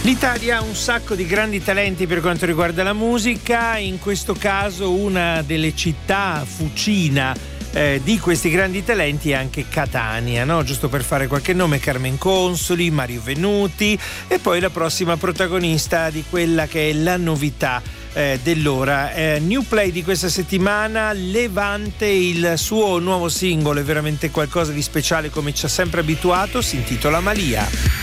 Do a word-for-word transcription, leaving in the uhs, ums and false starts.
L'Italia ha un sacco di grandi talenti per quanto riguarda la musica, in questo caso una delle città fucina eh, di questi grandi talenti è anche Catania, no? Giusto per fare qualche nome: Carmen Consoli, Mario Venuti e poi la prossima protagonista di quella che è la novità eh, dell'ora. Eh, new play di questa settimana, Levante, il suo nuovo singolo è veramente qualcosa di speciale come ci ha sempre abituato, si intitola Malia.